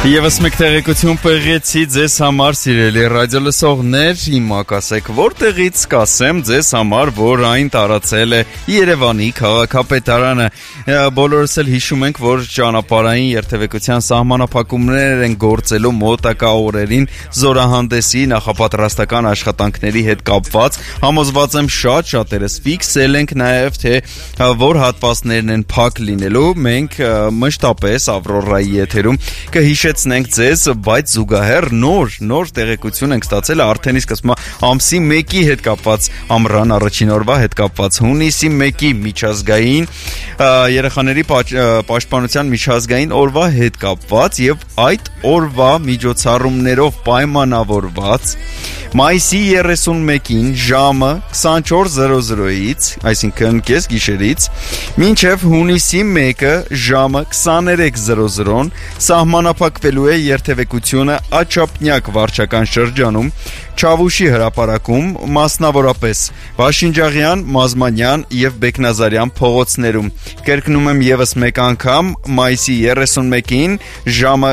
Եվս մեկ տեղեկություն պեղեցի ձեզ համար սիրելի ռադիո լսողներ, հիմա կասեք որտեղից կասեմ ձեզ համար, որ այն տարածել է Երևանի քաղաքապետարանը։ Բոլորս էլ հիշում ենք, որ ճանապարհային երթևեկության սահմանափակումներ են գործելու մոտակա օրերին զորահանդեսի նախապատրաստական աշխատանքների հետ կապված։ Համոզված եմ շատերս ֆիքսել ենք նաև թե որ հատվածներն են փակ լինելու։ Մենք մշտապես Ավրորայի եթերում կհիշեցնենք ձեզ, բայց զուգահեռ նոր տեղեկություն ենք ստացել արդեն իսկ ամսի 1-ի հետ կապված, ամռան առաջին օրվա հետ կապված, հունիսի 1-ի միջազգային երեխաների պաշտպանության միջազգային օրվա հետ կապված եւ այդ օրվա միջոցառումներով պայմանավորված մայիսի 31-ին ժամը 24:00-ից, այսինքն կես գիշերից, մինչև հունիսի 1-ը ժամը 23:00-ն սահմանափակվելու է երթևեկությունը Աչափնյակ վարչական շրջանում, Չավուշի հրապարակում, մասնավորապես Վաշինջաղյան, Մազմանյան եւ Բեկնազարյան փողոցներում։ Կրկնում եմ եւս մեկ անգամ, մայիսի 31-ին ժամը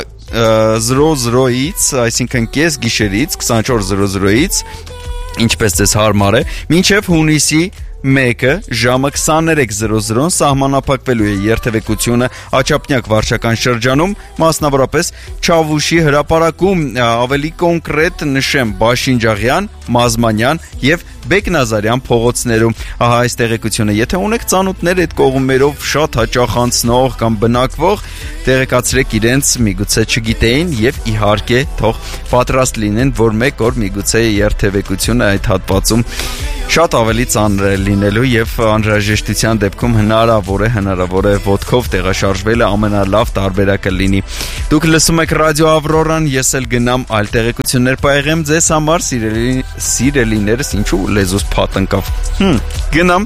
00-ից, այսինքն կես գիշերից 24:00-ից, ինչպես ձեզ հարմար է, մինչև հունիսի 1-ը ժամը 23:00-ն սահմանափակվելու է երթևեկությունը Աչափնյակ վարչական շրջանում, մասնավորապես Չավուշի հրապարակում, ավելի կոնկրետ նշեմ Բաշինջաղյան, Մազմանյան եւ Բեկնազարյան փողոցներում։ Ահա այս տեղեկությունը, եթե ունեք ծանոթներ այդ կողմերով շատ հաճախ անցնող կամ բնակվող, տեղեկացրեք իրենց, միգուցե չգիտեին եւ իհարկե թող պատրաստ լինեն, որ մեկ օր միգուցե երթևեկությունը այդ հատվածում շատ ավելի ծանր է լինելու եւ անհրաժեշտության դեպքում հնարավոր է ոտքով տեղաշարժվելը ամենալավ տարբերակը լինի։ Դուք լսում եք ռադիո Ավրորան, ես էլ գնամ այլ տեղեկություններ պահեմ ձեզ համար, սիրելիներս, ինչու լեզուս փաթ ընկավ։ Գնամ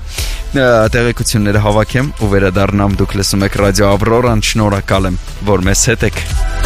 տեղեկությունները հավաքեմ ու վերադառնամ։ Դուք լսում եք ռադիո Ավրորան, շնորհակալ եմ, որ մեզ հետ եք։